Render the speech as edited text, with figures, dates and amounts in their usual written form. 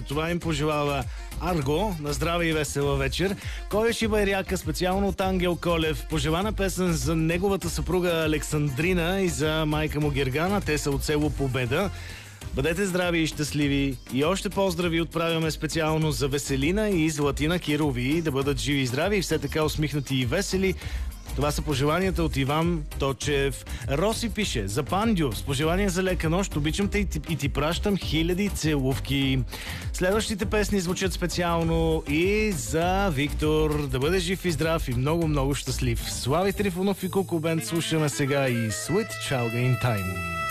Това им пожелава Арго. На здраве и весела вечер. Кой ще байряка специално от Ангел Колев. Пожелана песен за неговата съпруга Александрина и за майка му Гергана. Те са от село Победа. Бъдете здрави и щастливи. И още поздрави отправяме специално за Веселина и Златина Кирови. Да бъдат живи и здрави и все така усмихнати и весели. Това са пожеланията от Иван Точев. Роси пише: за Пандю, с пожелание за лека нощ, обичам те и ти пращам хиляди целувки. Следващите песни звучат специално и за Виктор. Да бъде жив и здрав и много щастлив. Слави Трифонов и Куко Бенд слушаме сега и Sweet Child in Time.